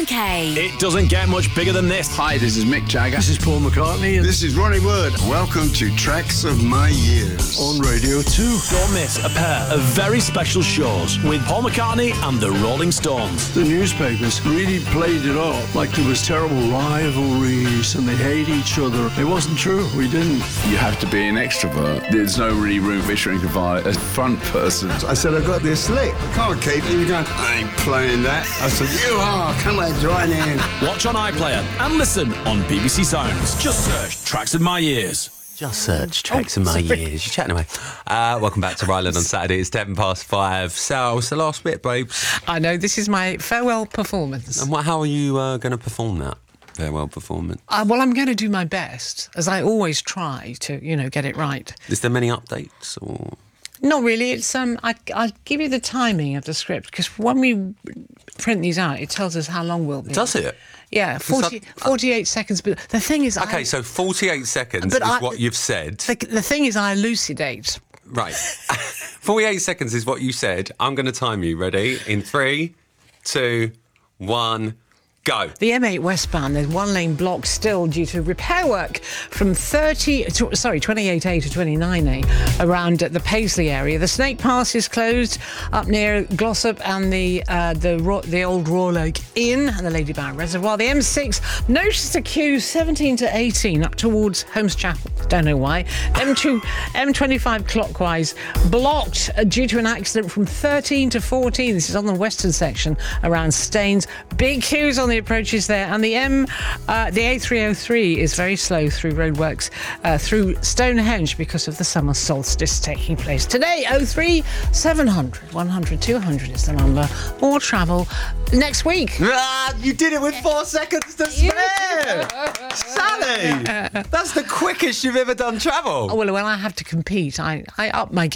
MK. It doesn't get much bigger than this. Hi, this is Mick Jagger. This is Paul McCartney. This is Ronnie Wood. Welcome to Tracks of My Years On Radio 2. Don't miss a pair of very special shows with Paul McCartney and the Rolling Stones. The newspapers really played it up like there was terrible rivalries and they hate each other. It wasn't true. We didn't. You have to be an extrovert. There's no really room for shrinkify a front person. I said, I've got this lick. I can't keep it. You're going, I ain't playing that. I said, you are. Come on, join in. Watch on iPlayer and listen on BBC Sounds. Just search Tracks of My Years. Just search Tracks of My Years. You're chatting away. Welcome back to Ryland on Saturday. It's 5:10. So, what's the last bit, babes? I know, this is my farewell performance. And how are you going to perform that farewell performance? Well, I'm going to do my best, as I always try to, get it right. Is there many updates or...? Not really. It's I'll give you the timing of the script, because when we print these out, it tells us how long we'll be. Does it? Yeah, 48 seconds. But the thing is... OK, so 48 seconds is what you've said. The thing is, I elucidate. Right. 48 seconds is what you said. I'm going to time you. Ready? In 3, 2, 1... Go. The M8 westbound, there's one lane blocked still due to repair work from 28A to 29A around the Paisley area. The Snake Pass is closed up near Glossop and the old Raw Lake Inn and the Lady Bower Reservoir. The M6 noticed a queue 17 to 18 up towards Holmes Chapel. Don't know why. M25 clockwise blocked due to an accident from 13 to 14. This is on the western section around Staines. Big queues on the approaches there, and the A303 is very slow through roadworks through Stonehenge because of the summer solstice taking place today. 03 700 100 200 is the number. More travel next week. You did it with 4 seconds to spare. Sally, that's the quickest you've ever done travel. Oh, well, when I have to compete, I up my